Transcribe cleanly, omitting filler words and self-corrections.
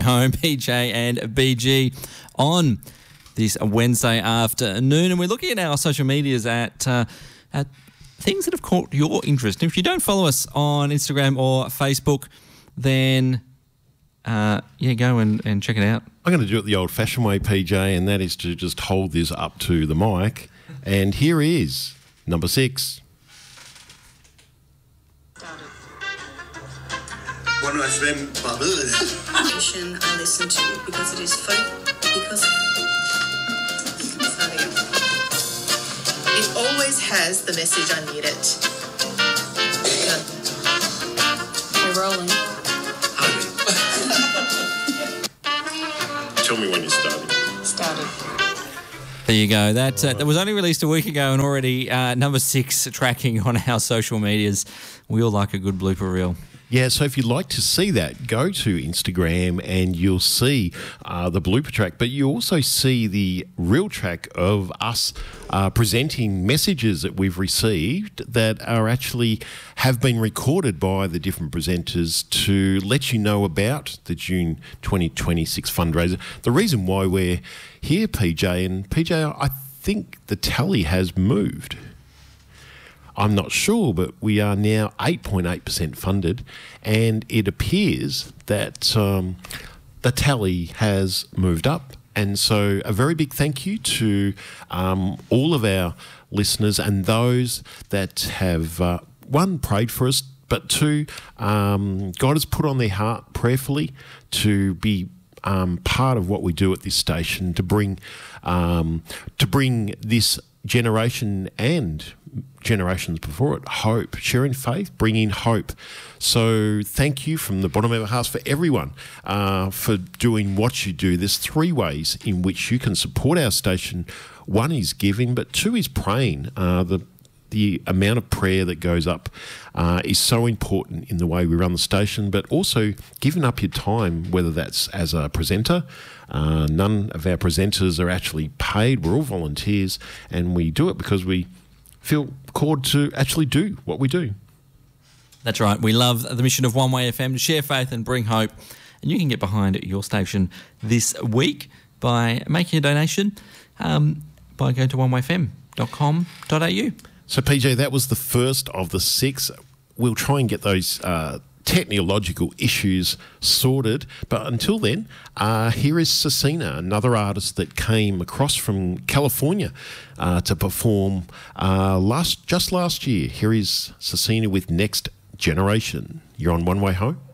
Home, PJ and BG, on this Wednesday afternoon. And we're looking at our social medias at things that have caught your interest. And if you don't follow us on Instagram or Facebook, then go and check it out. I'm going to do it the old-fashioned way, PJ, and that is to just hold this up to the mic. And here is number 6. One of my friends, I listen to because it is it always has the message I need it. We're rolling. Tell me when you're starting. Started. There you go. That was only released a week ago and already number 6 tracking on our social medias. We all like a good blooper reel. Yeah, so if you'd like to see that, go to Instagram and you'll see the blooper track, but you also see the real track of us presenting messages that we've received that are actually have been recorded by the different presenters to let you know about the June 2026 fundraiser. The reason why we're here, PJ, I think the tally has moved. I'm not sure, but we are now 8.8% funded, and it appears that the tally has moved up. And so a very big thank you to all of our listeners and those that have, one, prayed for us, but two, God has put on their heart prayerfully to be part of what we do at this station, to bring this generation and generations before it hope, sharing faith, bringing hope. So thank you from the bottom of our hearts for everyone for doing what you do. There's 3 ways in which you can support our station. 1 is giving, but 2 is praying. The amount of prayer that goes up is so important in the way we run the station, but also giving up your time, whether that's as a presenter. None of our presenters are actually paid. We're all volunteers, and we do it because we feel called to actually do what we do. That's right. We love the mission of One Way FM to share faith and bring hope. And you can get behind your station this week by making a donation by going to onewayfm.com.au. So, PJ, that was the first of the 6. We'll try and get those technological issues sorted. But until then, here is Cecina, another artist that came across from California to perform just last year. Here is Cecina with Next Generation. You're on One Way Home.